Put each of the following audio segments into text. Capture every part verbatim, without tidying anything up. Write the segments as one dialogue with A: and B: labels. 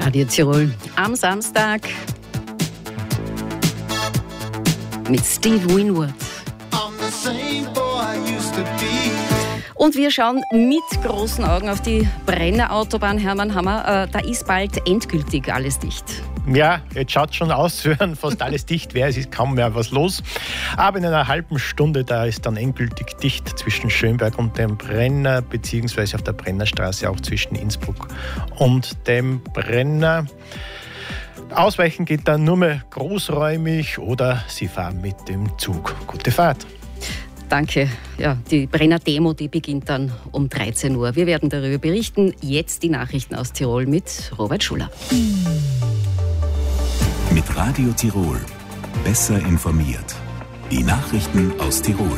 A: Radio Tirol am Samstag mit Steve Winwood. Und wir schauen mit großen Augen auf die Brenner Autobahn. Hermann Hammer, äh, da ist bald endgültig alles dicht.
B: Ja, jetzt schaut schon aus, wenn fast alles dicht wäre. Es ist kaum mehr was los. Aber in einer halben Stunde, da ist dann endgültig dicht zwischen Schönberg und dem Brenner, beziehungsweise auf der Brennerstraße auch zwischen Innsbruck und dem Brenner. Ausweichen geht dann nur mehr großräumig oder Sie fahren mit dem Zug. Gute Fahrt.
A: Danke. Ja, die Brenner-Demo, die beginnt dann um dreizehn Uhr. Wir werden darüber berichten. Jetzt die Nachrichten aus Tirol mit Robert Schuller.
C: Mit Radio Tirol. Besser informiert. Die Nachrichten aus Tirol.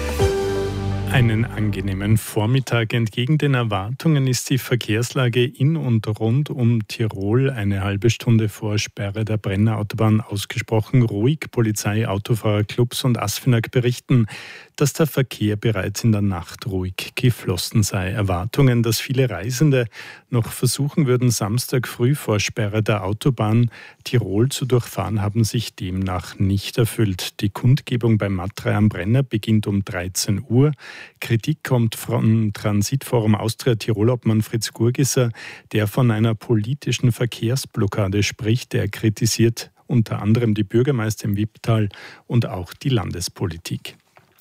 D: Einen angenehmen Vormittag. Entgegen den Erwartungen ist die Verkehrslage in und rund um Tirol eine halbe Stunde vor Sperre der Brenner Autobahn ausgesprochen ruhig. Polizei, Autofahrerclubs und ASFINAG berichten, dass der Verkehr bereits in der Nacht ruhig geflossen sei. Erwartungen, dass viele Reisende noch versuchen würden, Samstag früh vor Sperre der Autobahn Tirol zu durchfahren, haben sich demnach nicht erfüllt. Die Kundgebung beim Matra am Brenner beginnt um dreizehn Uhr. Kritik kommt vom Transitforum Austria Tirol-Obmann Fritz Gurgisser, der von einer politischen Verkehrsblockade spricht. Er kritisiert unter anderem die Bürgermeister im Wipptal und auch die Landespolitik.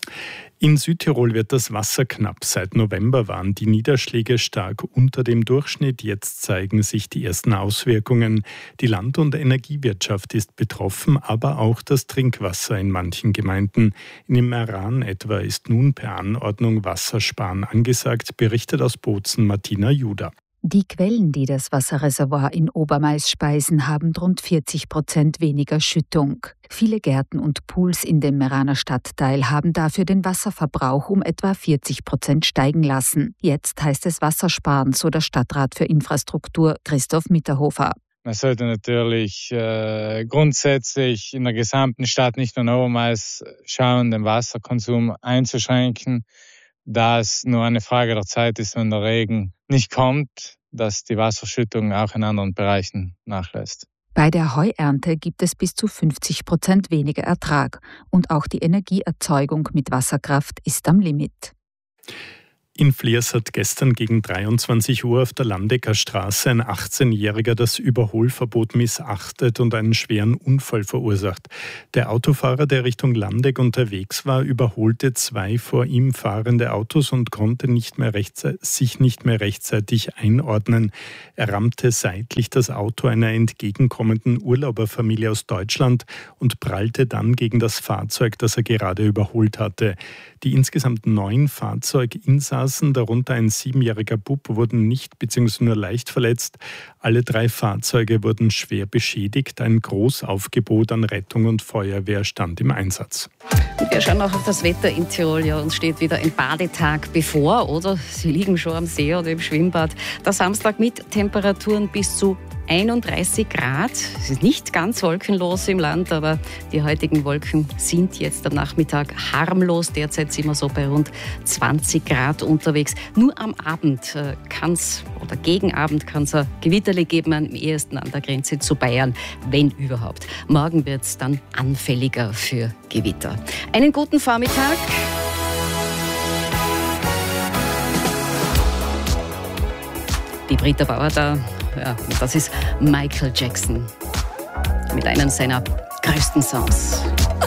D: In Südtirol wird das Wasser knapp. Seit November waren die Niederschläge stark unter dem Durchschnitt. Jetzt zeigen sich die ersten Auswirkungen. Die Land- und Energiewirtschaft ist betroffen, aber auch das Trinkwasser in manchen Gemeinden. In Meran etwa ist nun per Anordnung Wassersparen angesagt, berichtet aus Bozen Martina Juda.
E: Die Quellen, die das Wasserreservoir in Obermais speisen, haben rund vierzig Prozent weniger Schüttung. Viele Gärten und Pools in dem Meraner Stadtteil haben dafür den Wasserverbrauch um etwa vierzig Prozent steigen lassen. Jetzt heißt es Wassersparen, so der Stadtrat für Infrastruktur Christoph Mitterhofer.
F: Man sollte natürlich äh, grundsätzlich in der gesamten Stadt, nicht nur in Obermais, schauen, den Wasserkonsum einzuschränken. Da es nur eine Frage der Zeit ist, wenn der Regen nicht kommt, dass die Wasserschüttung auch in anderen Bereichen nachlässt.
E: Bei der Heuernte gibt es bis zu fünfzig Prozent weniger Ertrag und auch die Energieerzeugung mit Wasserkraft ist am Limit.
D: In Fliers hat gestern gegen dreiundzwanzig Uhr auf der Landecker Straße ein achtzehnjähriger das Überholverbot missachtet und einen schweren Unfall verursacht. Der Autofahrer, der Richtung Landeck unterwegs war, überholte zwei vor ihm fahrende Autos und konnte nicht mehr rechtze- sich nicht mehr rechtzeitig einordnen. Er rammte seitlich das Auto einer entgegenkommenden Urlauberfamilie aus Deutschland und prallte dann gegen das Fahrzeug, das er gerade überholt hatte. Die insgesamt neun Fahrzeuginsassen, darunter ein siebenjähriger Bub, wurden nicht bzw. nur leicht verletzt. Alle drei Fahrzeuge wurden schwer beschädigt. Ein Großaufgebot an Rettung und Feuerwehr stand im Einsatz.
A: Und wir schauen auch auf das Wetter in Tirol. Ja, uns steht wieder ein Badetag bevor, oder? Sie liegen schon am See oder im Schwimmbad. Der Samstag mit Temperaturen bis zu einunddreißig Grad. Es ist nicht ganz wolkenlos im Land, aber die heutigen Wolken sind jetzt am Nachmittag harmlos. Derzeit sind wir so bei rund zwanzig Grad unterwegs. Nur am Abend kann es, oder gegen Abend kann es ein Gewitterle geben, am ehesten an der Grenze zu Bayern, wenn überhaupt. Morgen wird es dann anfälliger für Gewitter. Einen guten Vormittag. Die Britta Bauer da. Ja, das ist Michael Jackson mit einem seiner größten Songs.